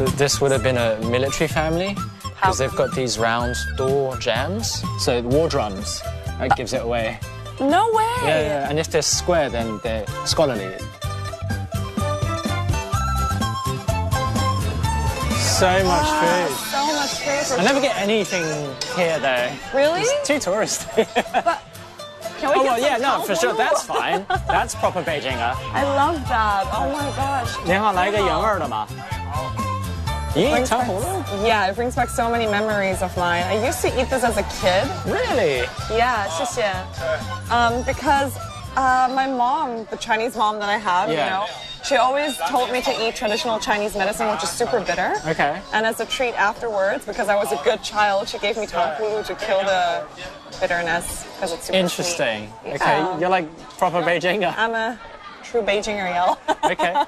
This would have been a military family because they've got these round door jams. So war drums, that gives it away. No way! Yeah, and if they're square, then they're scholarly. So much food. So much food. I never get anything here though. Really? It's too touristy. But can we Oh, get well, yeah, some no, for sure, Kaohulu? that's fine. That's proper Beijing. I love that. Oh my gosh. 你好，来一个原味的吗？咦，糖葫芦 Yeah, it brings back so many memories of mine. I used to eat this as a kid. Really? Yeah, 谢谢. Because my mom, the Chinese mom that I have, you Yeah. know, she always told me to eat traditional Chinese medicine, which is super bitter. Okay. And as a treat afterwards, because I was a good child, she gave me tangkulu to kill the bitterness because it's super Interesting. sweet. Okay, Yeah. you're like proper Beijinger. I'm a true Beijinger, y'all. Okay.